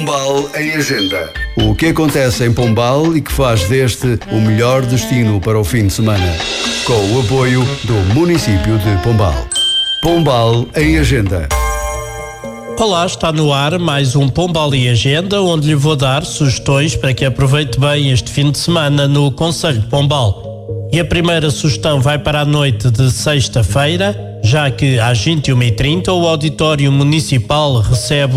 Pombal em Agenda. O que acontece em Pombal e que faz deste o melhor destino para o fim de semana. Com o apoio do município de Pombal. Pombal em Agenda. Olá, está no ar mais um Pombal em Agenda, onde lhe vou dar sugestões para que aproveite bem este fim de semana no concelho de Pombal. E a primeira sugestão vai para a noite de sexta-feira, já que às 21h30 o Auditório Municipal recebe